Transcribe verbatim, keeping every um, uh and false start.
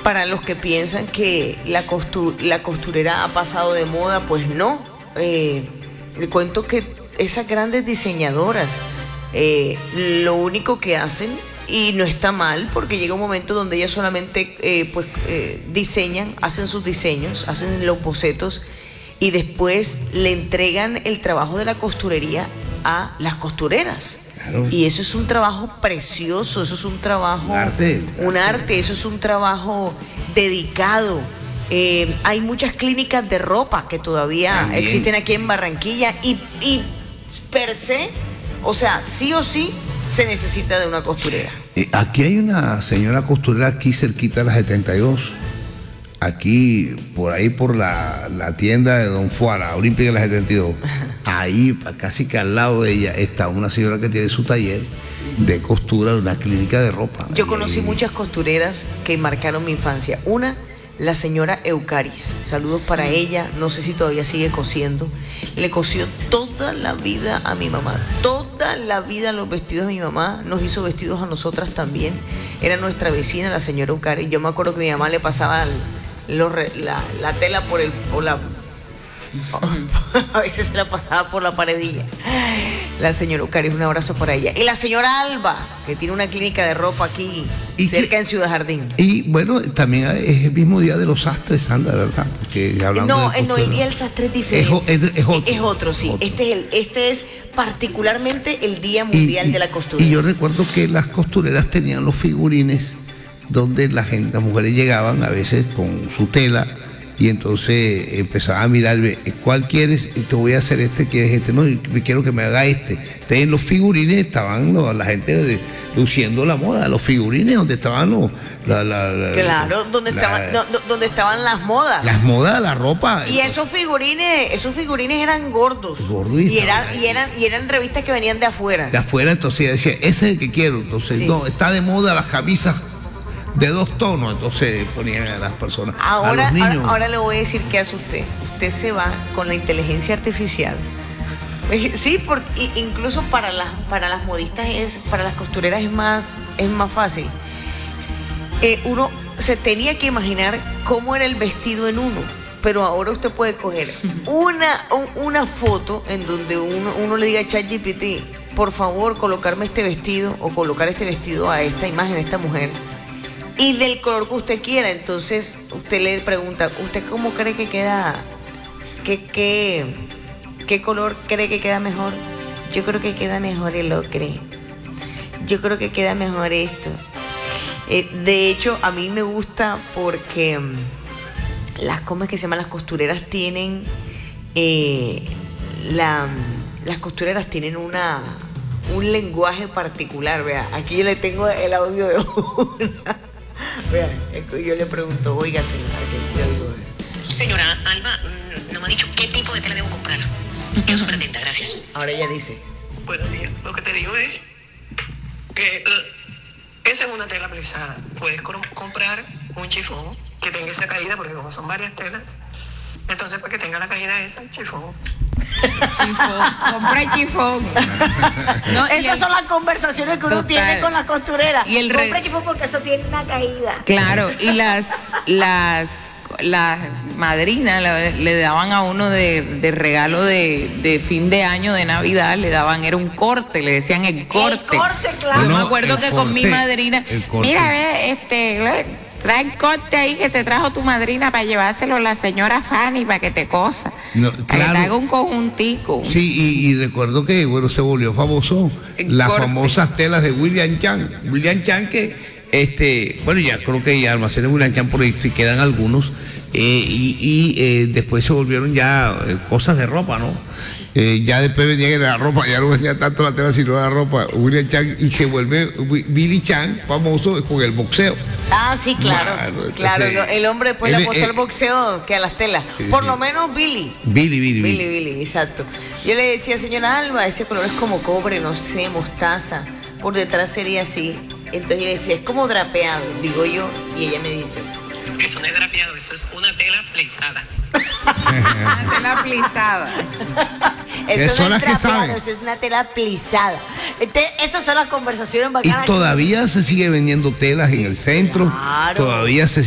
para los que piensan que la, costu la costurera ha pasado de moda, pues no. Eh, le cuento que esas grandes diseñadoras, eh, lo único que hacen, y no está mal, porque llega un momento donde ellas solamente eh, pues, eh, diseñan, hacen sus diseños, hacen los bocetos, y después le entregan el trabajo de la costurería a las costureras. Claro. Y eso es un trabajo precioso, eso es un trabajo, un arte, un arte eso es un trabajo dedicado. Eh, hay muchas clínicas de ropa que todavía También. existen aquí en Barranquilla y, y per se, o sea, sí o sí se necesita de una costurera. Eh, aquí hay una señora costurera aquí cerquita de la setenta y dos. Aquí, por ahí por la, la tienda de Don Fuara, Olímpica de la setenta y dos, ahí casi que al lado de ella está una señora que tiene su taller de costura, una clínica de ropa. Yo conocí y... muchas costureras que marcaron mi infancia. Una, la señora Eucaris, saludos para ella, no sé si todavía sigue cosiendo. Le cosió toda la vida a mi mamá, toda la vida los vestidos de mi mamá, nos hizo vestidos a nosotras también. Era nuestra vecina, la señora Eucaris. Yo me acuerdo que mi mamá le pasaba el, Los re, la, la tela por el por la a veces se la pasaba por la paredilla. La señora Eucaris, un abrazo para ella. Y la señora Alba, que tiene una clínica de ropa aquí y cerca que, en Ciudad Jardín. Y bueno, también es el mismo día de los sastres, Sandra, ¿verdad? Porque hablando no, de no, el día del sastre es diferente. Es, es, es otro. Es otro, sí. Otro. Este es el, este es particularmente el Día Mundial y, y, de la Costura. Y yo recuerdo que las costureras tenían los figurines donde la gente, las mujeres llegaban a veces con su tela y entonces empezaban a mirar cuál quieres y te voy a hacer este, quieres este, no, y quiero que me haga este. Entonces en los figurines estaban los, la gente de, luciendo la moda, los figurines donde estaban los la, la, la, claro, donde la, estaban la, donde estaban las modas. Las modas, la ropa. Y esos figurines, esos figurines eran gordos. gordos y, eran, y eran y eran revistas que venían de afuera. De afuera, entonces decía, ese es el que quiero. Entonces, sí. no, está de moda las camisas de dos tonos, entonces ponían a las personas. Ahora, a los niños. ahora, ahora le voy a decir qué hace usted. Usted se va con la inteligencia artificial. Sí, porque incluso para las para las modistas es, para las costureras es más es más fácil. Eh, uno se tenía que imaginar cómo era el vestido en uno, pero ahora usted puede coger una una foto en donde uno, uno le diga a ChatGPT, por favor, colocarme este vestido o colocar este vestido a esta imagen, a esta mujer. Y del color que usted quiera. Entonces usted le pregunta, ¿usted cómo cree que queda? ¿Qué, qué, qué color cree que queda mejor? Yo creo que queda mejor el ocre. Yo creo que queda mejor esto. Eh, de hecho, a mí me gusta porque um, las, ¿cómo es que se llaman? Las costureras tienen, eh, la, las costureras tienen una, un lenguaje particular. Vea, aquí yo le tengo el audio de una. Vean, yo le pregunto, oiga señora, ¿qué le digo? Señora Alba, no me ha dicho qué tipo de tela debo comprar. Quedo súper atenta, gracias. Ahora ella dice. Bueno, mira, lo que te digo es que esa es una tela plisada. Puedes comprar un chifón que tenga esa caída, porque como son varias telas, entonces para que tenga la caída esa, el chifón. Chifón, compra chifón. No, esas el, son las conversaciones que uno total. tiene con las costureras. Y el compra chifón porque eso tiene una caída. Claro, y las las las madrinas le, le daban a uno de, de regalo de, de fin de año, de Navidad, le daban, era un corte, le decían el corte. El corte, claro. Yo no, me acuerdo que corte, con mi madrina, mira, ve, este, trae el corte ahí que te trajo tu madrina para llevárselo a la señora Fanny para que te cosa. No, para claro. que te haga un conjuntico. Sí, y, y recuerdo que, bueno, se volvió famoso el las corte. famosas telas de William Chan. William Chan que, este, bueno, ya creo que ya almacenes William Chan por ahí quedan algunos. Eh, y y eh, después se volvieron ya eh, cosas de ropa, ¿no? Eh, ya después venía la ropa, ya no venía tanto la tela sino la ropa. William Chan, y se vuelve Billy Chan famoso con el boxeo. Ah, sí, claro. Bueno, claro, entonces, el hombre después él, le apostó al boxeo que a las telas. Sí, Por sí. lo menos Billy. Billy, Billy, Billy. Billy, Billy, exacto. Yo le decía, señora Alba, ese color es como cobre, no sé, mostaza. Por detrás sería así. Entonces yo le decía, es como drapeado, digo yo, y ella me dice, eso no es drapeado, eso es una tela plisada. Una tela plisada. Eso no es drapeado, eso es una tela plisada. Entonces, esas son las conversaciones bacanas. Y todavía se sigue vendiendo telas sí, en el centro. Claro. Todavía se